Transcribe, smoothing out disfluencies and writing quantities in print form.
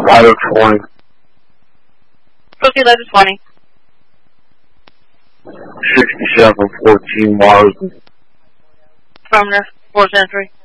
Ladder 20. Proceed, ladder 20. 6714 Marsden. Affirmative. 4 Century.